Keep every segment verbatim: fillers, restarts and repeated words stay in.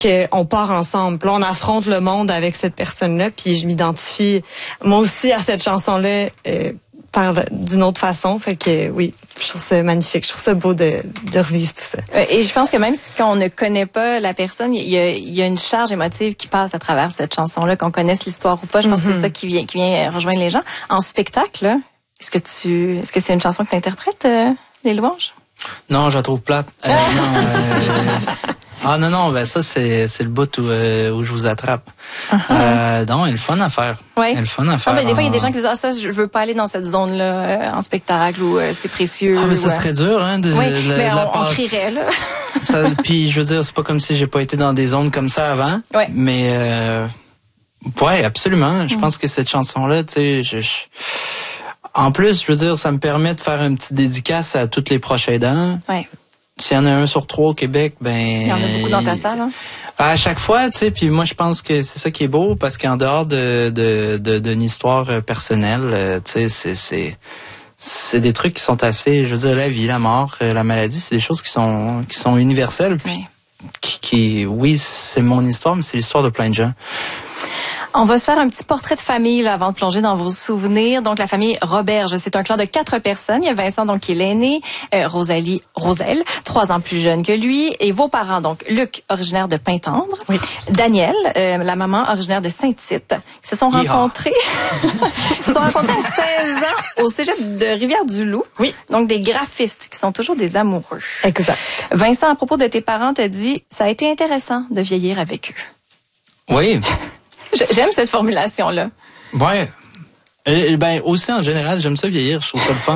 qu'on part ensemble. Puis là, on affronte le monde avec cette personne-là, puis je m'identifie moi aussi à cette chanson-là euh, par d'une autre façon. Fait que oui, je trouve ça magnifique. Je trouve ça beau de, de revivre tout ça. Et je pense que même si on ne connaît pas la personne, il y a, il y a une charge émotive qui passe à travers cette chanson-là, qu'on connaisse l'histoire ou pas. Je pense mm-hmm. que c'est ça qui vient, qui vient rejoindre les gens. En spectacle, là, est-ce que tu, est-ce que c'est une chanson que tu interprètes, euh, les louanges? Non, je la trouve plate. Euh, non, euh, ah non, non, ben ça, c'est, c'est le bout où, euh, où je vous attrape. Uh-huh. Euh, non, il est le fun à faire. Oui. Il est le fun à faire. Non, mais des fois, il y a des en... gens qui disent, ah, ça, je veux pas aller dans cette zone-là, euh, en spectacle, ou euh, c'est précieux. Ah, mais ça ou, serait dur, hein, de, oui, de, mais de on, la on passe. crierait, là. ça, puis, je veux dire, c'est pas comme si j'ai pas été dans des zones comme ça avant. Ouais. Mais, euh, ouais, absolument. Je mm. pense que cette chanson-là, tu sais, je, je... en plus, je veux dire, ça me permet de faire une petite dédicace à tous les proches aidants. Ouais. S'il y en a un sur trois au Québec, ben... Il y en a beaucoup dans ta salle, hein? À chaque fois, tu sais, puis moi, je pense que c'est ça qui est beau, parce qu'en dehors de, de, de, d'une histoire personnelle, tu sais, c'est, c'est, c'est des trucs qui sont assez, je veux dire, la vie, la mort, la maladie, c'est des choses qui sont, qui sont universelles, puis oui. qui, qui, oui, c'est mon histoire, mais c'est l'histoire de plein de gens. On va se faire un petit portrait de famille là, avant de plonger dans vos souvenirs. Donc, la famille Roberge, c'est un clan de quatre personnes. Il y a Vincent, donc, qui est l'aîné, euh, Rosalie, Roselle, trois ans plus jeune que lui, et vos parents, donc, Luc, originaire de Pintendre, oui. Daniel, euh, la maman, originaire de Saint-Tite, qui se sont yeah. rencontrés, ils se sont rencontrés à seize ans au cégep de Rivière-du-Loup. Oui. Donc, des graphistes qui sont toujours des amoureux. Exact. Vincent, à propos de tes parents, t'a dit, ça a été intéressant de vieillir avec eux. Oui. J'aime cette formulation-là. Ouais. Et, ben aussi en général, j'aime ça vieillir, je trouve ça le fun.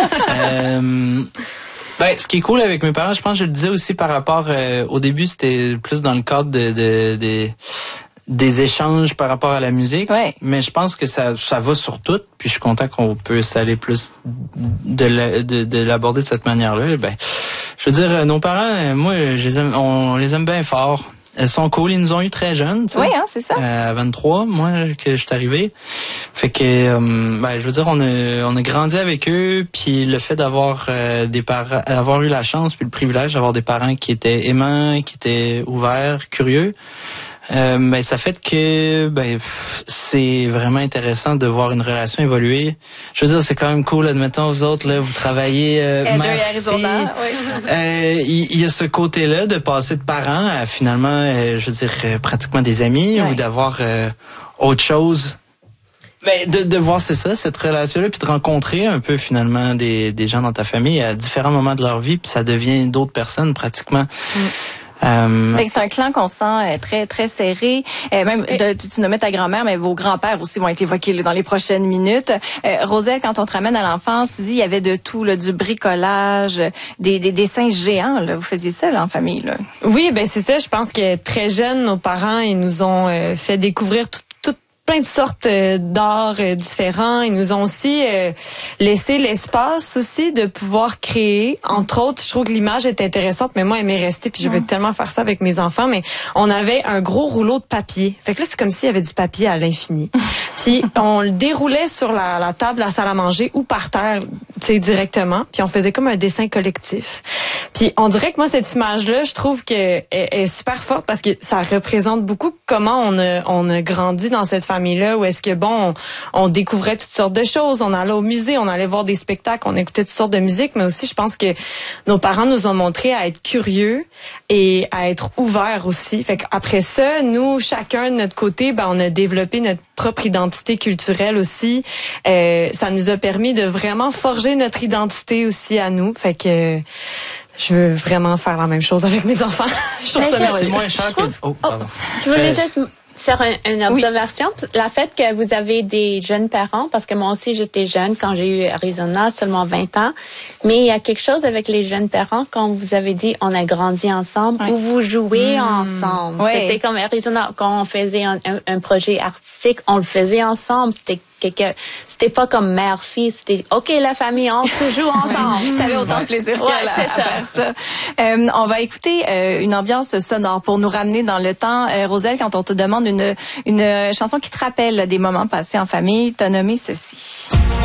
euh, ben ce qui est cool avec mes parents, je pense que je le disais aussi par rapport euh, au début, c'était plus dans le cadre de, de, de des échanges par rapport à la musique. Ouais. Mais je pense que ça ça va sur tout. Puis je suis content qu'on peut s'aller plus de, la, de de l'aborder de cette manière-là. Ben je veux dire, nos parents, moi, je les aime, on les aime bien fort. Elles sont cool, ils nous ont eu très jeunes, tu sais. Oui, hein, c'est ça. Euh, à vingt-trois, moi, que je suis arrivé. Fait que, euh, ben, je veux dire, on a, on a grandi avec eux, puis le fait d'avoir euh, des parents, avoir eu la chance puis le privilège d'avoir des parents qui étaient aimants, qui étaient ouverts, curieux. Euh, ben, ça fait que ben c'est vraiment intéressant de voir une relation évoluer. Je veux dire, c'est quand même cool, admettons, vous autres, là, vous travaillez euh, Elder et Arizona, oui. Euh, il, il y a ce côté-là de passer de parents à finalement, euh, je veux dire, euh, pratiquement des amis, ouais. ou d'avoir euh, autre chose. Ben, de, de voir, c'est ça, cette relation-là, puis de rencontrer un peu finalement des, des gens dans ta famille à différents moments de leur vie, puis ça devient d'autres personnes pratiquement. Mm. Euh, c'est un clan qu'on sent euh, très très serré. Euh, même de, tu, tu nommais ta grand-mère, mais vos grands-pères aussi vont être évoqués là, dans les prochaines minutes. Euh, Roselle, quand on te ramène à l'enfance, tu dis il y avait de tout, là, du bricolage, des, des dessins géants. Là. Vous faisiez ça là, en famille. Là. Oui, ben c'est ça. Je pense que très jeunes, nos parents, ils nous ont euh, fait découvrir tout, tout plein de sortes euh, d'arts euh, différents. Ils nous ont aussi euh, laissé l'espace aussi de pouvoir créer. Entre autres, je trouve que l'image est intéressante, mais moi, elle m'est restée, puis je veux tellement faire ça avec mes enfants, mais on avait un gros rouleau de papier. Fait que là, c'est comme s'il y avait du papier à l'infini. Puis on le déroulait sur la, la table de la salle à manger ou par terre, tu sais, directement. Puis on faisait comme un dessin collectif. Puis on dirait que moi, cette image-là, je trouve qu'elle est super forte parce que ça représente beaucoup comment on a, on a grandi dans cette famille-là, où est-ce que, bon, on, on découvrait toutes sortes de choses. On allait au musée, on allait voir des spectacles, on écoutait toutes sortes de musique, mais aussi, je pense que nos parents nous ont montré à être curieux et à être ouverts aussi. Fait qu'après ça, nous, chacun de notre côté, ben, on a développé notre propre identité culturelle aussi. Euh, ça nous a permis de vraiment forger notre identité aussi à nous. Fait que je veux vraiment faire la même chose avec mes enfants. Je trouve ça merveilleux. C'est moins cher que... Oh, pardon. Je voulais juste faire un, une observation. Oui. La fait que vous avez des jeunes parents, parce que moi aussi j'étais jeune quand j'ai eu Arizona, seulement vingt ans, mais il y a quelque chose avec les jeunes parents quand vous avez dit on a grandi ensemble, oui. ou vous jouez mmh. ensemble. Oui. C'était comme Arizona, quand on faisait un, un, un projet artistique, on le faisait ensemble. C'était quelque, c'était pas comme mère-fille, c'était OK la famille, on se joue ensemble. T'avais autant de plaisir ouais, qu'elle c'est à, à ça. ça. Euh, on va écouter euh, une ambiance sonore pour nous ramener dans le temps. Euh, Roselle, quand on te demande une une chanson qui te rappelle des moments passés en famille, t'as nommé ceci.